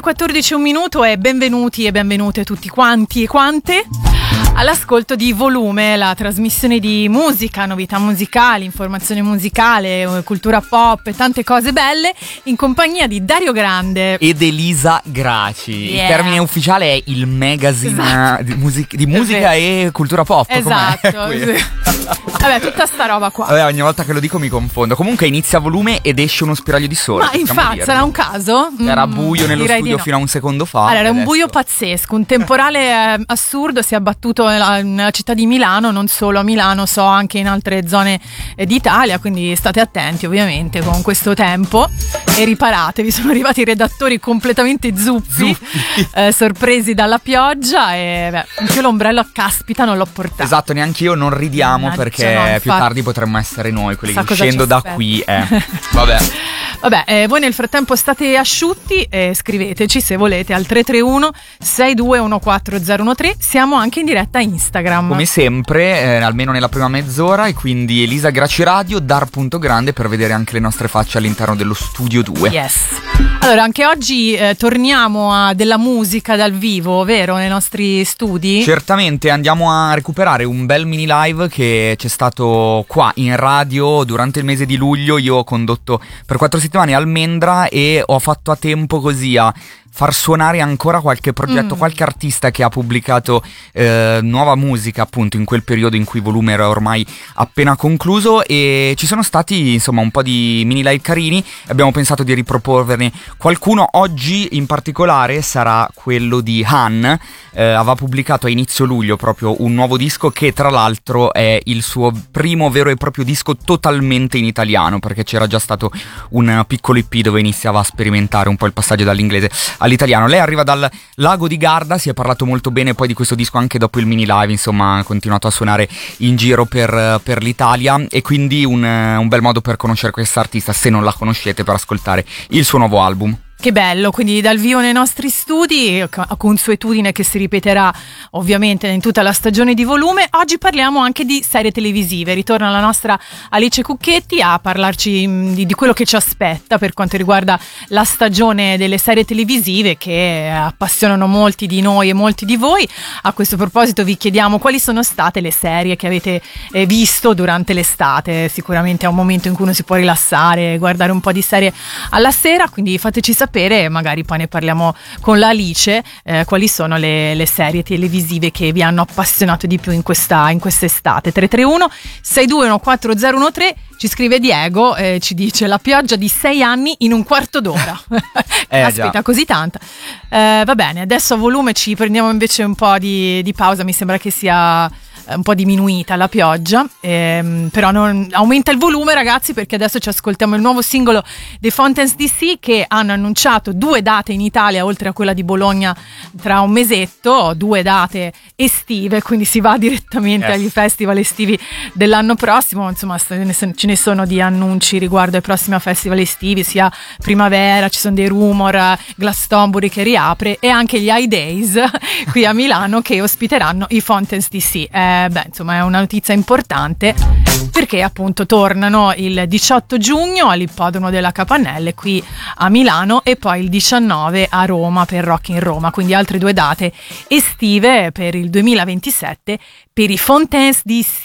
9:14 un minuto e benvenuti e benvenute tutti quanti e quante all'ascolto di Volume, la trasmissione di musica, novità musicali, informazione musicale, cultura pop e tante cose belle in compagnia di Dario Grande ed Elisa Graci. Yeah. Il termine ufficiale è il magazine di musica e cultura pop. Esatto. Sì. Vabbè, tutta sta roba qua. Vabbè, ogni volta che lo dico mi confondo. Comunque inizia Volume ed esce uno spiraglio di sole. Ma infatti sarà un caso? Era buio nello studio no. fino a un secondo fa. Allora, era un buio pazzesco, un temporale assurdo si è abbattuto nella città di Milano, non solo a Milano, so anche in altre zone d'Italia, quindi state attenti ovviamente con questo tempo e riparatevi. Sono arrivati i redattori completamente zuppi. Sorpresi dalla pioggia e anche l'ombrello, caspita, non l'ho portato. Esatto, neanche io, non ridiamo perché più tardi potremmo essere noi quelli che uscendo da qui. Vabbè, voi nel frattempo state asciutti e scriveteci se volete al 331 6214013. Siamo anche in diretta a Instagram come sempre, almeno nella prima mezz'ora, e quindi Elisa Graci Radio, Dar.grande per vedere anche le nostre facce all'interno dello studio 2. Yes. Allora, anche oggi torniamo a della musica dal vivo, vero? Nei nostri studi? Certamente, andiamo a recuperare un bel mini live che c'è stato qua in radio durante il mese di luglio. Io ho condotto per 4 settimane Almendra e ho fatto a tempo così a far suonare ancora qualche progetto, qualche artista che ha pubblicato nuova musica appunto in quel periodo in cui Volume era ormai appena concluso, e ci sono stati insomma un po' di mini live carini. Abbiamo pensato di riproporverne qualcuno. Oggi in particolare sarà quello di Han. Aveva pubblicato a inizio luglio proprio un nuovo disco che tra l'altro è il suo primo vero e proprio disco totalmente in italiano, perché c'era già stato un piccolo EP dove iniziava a sperimentare un po' il passaggio dall'inglese all'italiano. Lei arriva dal Lago di Garda, si è parlato molto bene poi di questo disco anche dopo il mini live, insomma ha continuato a suonare in giro per l'Italia, e quindi un bel modo per conoscere questa artista, se non la conoscete, per ascoltare il suo nuovo album. Che bello, quindi dal vivo nei nostri studi, a consuetudine che si ripeterà ovviamente in tutta la stagione di Volume. Oggi parliamo anche di serie televisive. Ritorna la nostra Alice Cucchetti a parlarci di quello che ci aspetta per quanto riguarda la stagione delle serie televisive che appassionano molti di noi e molti di voi. A questo proposito vi chiediamo quali sono state le serie che avete visto durante l'estate. Sicuramente è un momento in cui uno si può rilassare, guardare un po' di serie alla sera, quindi fateci sapere, magari poi ne parliamo con la Alice, quali sono le serie televisive che vi hanno appassionato di più in quest'estate. 331 6214013. Ci scrive Diego, ci dice: la pioggia di 6 anni in un quarto d'ora. Aspetta, così tanta. Va bene, adesso a Volume ci prendiamo invece un po' di pausa. Mi sembra che sia un po' diminuita la pioggia, però non aumenta il volume, ragazzi, perché adesso ci ascoltiamo il nuovo singolo dei Fountains DC, che hanno annunciato 2 date in Italia oltre a quella di Bologna tra un mesetto, 2 date estive, quindi si va direttamente agli festival estivi dell'anno prossimo. Insomma, ce ne sono di annunci riguardo ai prossimi festival estivi, sia primavera, ci sono dei rumor, Glastonbury che riapre, e anche gli High Days qui a Milano che ospiteranno i Fountains DC. Insomma, è una notizia importante perché appunto tornano il 18 giugno all'Ippodromo della Capannelle qui a Milano e poi il 19 a Roma per Rock in Roma, quindi altre 2 date estive per il 2027 per i Fountains DC.